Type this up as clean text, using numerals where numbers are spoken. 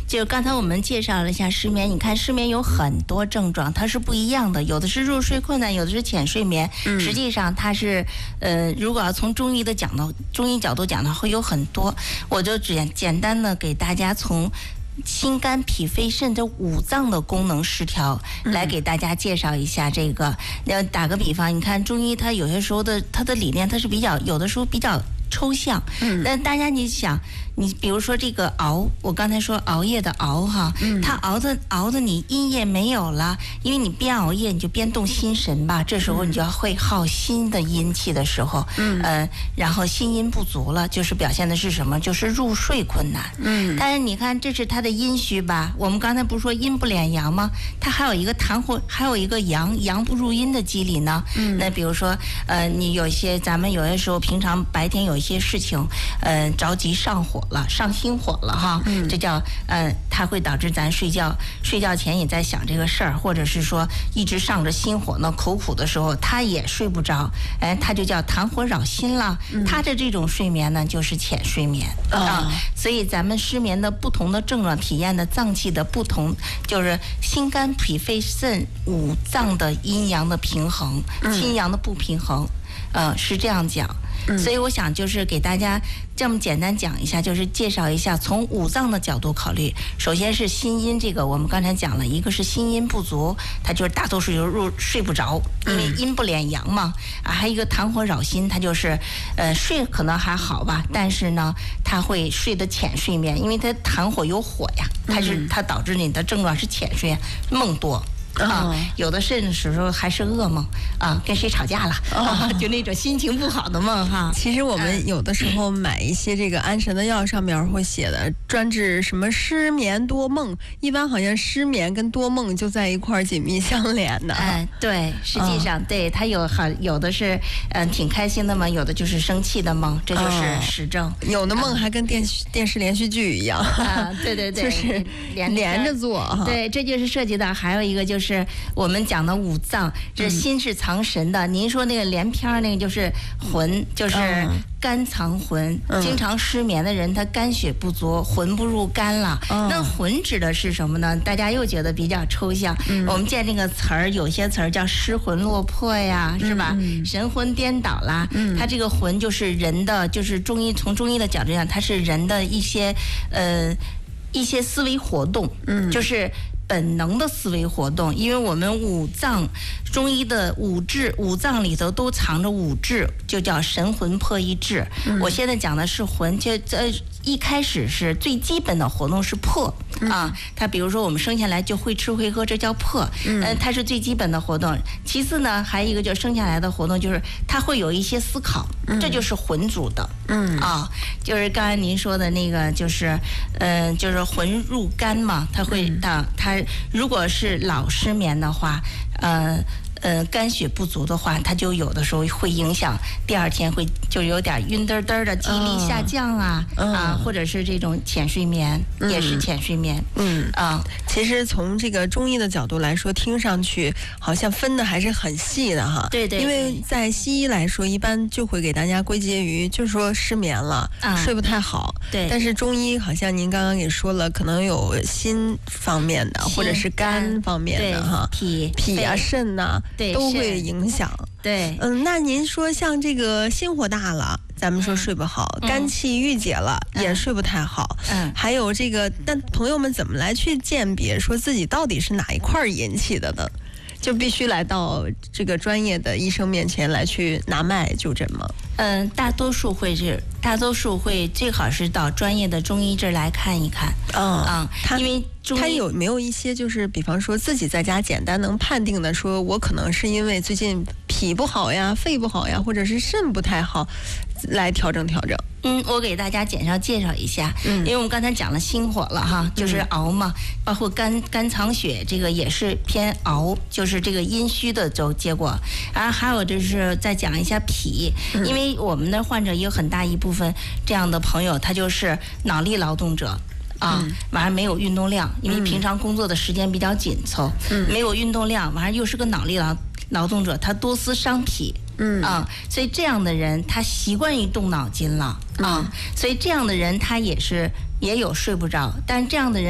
就刚才我们介绍了一下失眠，你看失眠有很多症状，它是不一样的，有的是入睡困难，有的是浅睡眠。实际上它是如果要从中医角度讲的话，会有很多。我就简单的给大家从心肝脾肺肾这五脏的功能失调来给大家介绍一下这个。打个比方，你看中医它有些时候它的理念它是有的时候比较抽象，但大家你想，你比如说这个熬，我刚才说熬夜的熬哈，它熬的你阴液没有了，因为你边熬夜你就边动心神吧，这时候你就要会耗心的阴气的时候，然后心阴不足了，就是表现的是什么？就是入睡困难。但是你看这是它的阴虚吧？我们刚才不是说阴不敛阳吗？它还有一个痰火，还有一个阳不入阴的机理呢。那比如说你咱们有些时候平常白天有一些事情，着急上心火了哈，这叫它会导致咱睡觉前也在想这个事儿，或者是说一直上着心火呢，口苦的时候他也睡不着，它就叫痰火扰心了。它的这种睡眠呢就是浅睡眠所以咱们失眠的不同的症状体验的脏器的不同，就是心肝脾肺肾五脏的阴阳的平衡，阴阳的不平衡。是这样讲，所以我想就是给大家这么简单讲一下，就是介绍一下从五脏的角度考虑。首先是心阴，这个我们刚才讲了，一个是心阴不足，它就是大多数就睡不着，因为阴不敛阳嘛。还有一个痰火扰心，它就是睡可能还好吧，但是呢，它会睡得浅睡眠，因为它痰火有火呀，它导致你的症状是浅睡，梦多。有的甚至时候还是噩梦跟谁吵架了就那种心情不好的梦哈。 其实我们有的时候买一些这个安神的药，上面会写的专治什么失眠多梦，一般好像失眠跟多梦就在一块儿紧密相连的。 对，实际上对它有的是挺开心的梦，有的就是生气的梦，这就是实证。 有的梦还跟电视连续剧一样对， 就是连着做哈。 对，这就是涉及到还有一个就是我们讲的五脏，这心是藏神的。您说那个连篇那个就是魂，就是肝藏魂。经常失眠的人，他肝血不足，魂不入肝了。那魂指的是什么呢？大家又觉得比较抽象。我们见这个词儿，有些词儿叫失魂落魄呀，是吧？神魂颠倒啦。它这个魂就是人的，就是从中医的角度讲，它是人的一些思维活动，就是本能的思维活动。因为我们五脏，中医的五脏里头都藏着五志，就叫神魂魄意志。我现在讲的是魂，一开始是最基本的活动是魄它比如说我们生下来就会吃会喝，这叫魄，它是最基本的活动。其次呢，还有一个就生下来的活动就是它会有一些思考，这就是魂主的。就是刚才您说的那个，就是魂入肝嘛，它如果是老失眠的话，肝血不足的话，它就有的时候会影响第二天就有点晕嘚嘚的，记忆力下降或者是这种浅睡眠，也是浅睡眠。 其实从这个中医的角度来说，听上去好像分的还是很细的哈。 对， 因为在西医来说，一般就会给大家归结于就是说失眠了，睡不太好。 对。 但是中医好像您刚刚也说了，可能有心方面的，或者是肝方面的哈，脾肾呐。都会影响。 对， 那您说像这个心火大了，咱们说睡不好，肝气郁结了，也睡不太好。还有这个，但朋友们怎么来去鉴别，说自己到底是哪一块引起的呢？就必须来到这个专业的医生面前来去拿脉就诊吗？ 大多数会最好是到专业的中医这儿来看一看。因为他有没有一些就是比方说自己在家简单能判定的，说我可能是因为最近脾不好呀、肺不好呀，或者是肾不太好，来调整。 我给大家介绍一下，因为我们刚才讲了心火了哈，就是熬嘛，包括肝藏血，这个也是偏熬，就是这个阴虚的结果。还有就是再讲一下脾，因为我们的患者也有很大一部分这样的朋友，他就是脑力劳动者。晚上没有运动量，因为平常工作的时间比较紧凑，没有运动量，晚上又是个脑力劳动者，他多思伤脾。所以这样的人他习惯于动脑筋了所以这样的人他也有睡不着，但这样的人